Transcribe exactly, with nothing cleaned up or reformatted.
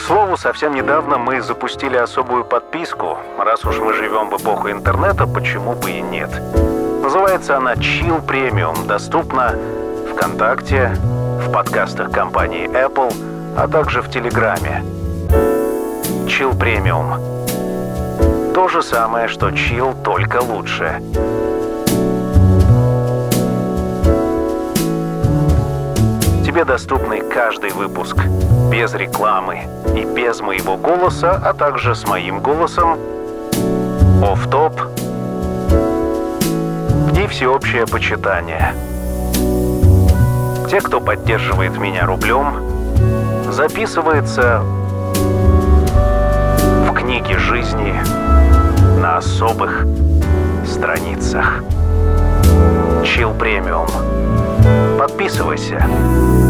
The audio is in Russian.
К слову, совсем недавно мы запустили особую подписку. Раз уж мы живем в эпоху интернета, почему бы и нет. Называется она Chill Premium. Доступна ВКонтакте, в подкастах компании Apple, а также в Телеграме. Chill Premium. То же самое, что Chill, только лучше. Тебе доступны каждый выпуск, без рекламы и без моего голоса, а также с моим голосом, офф-топ и всеобщее почитание. Те, кто поддерживает меня рублем, записывается в книге жизни на особых страницах. Chill Premium. Подписывайся.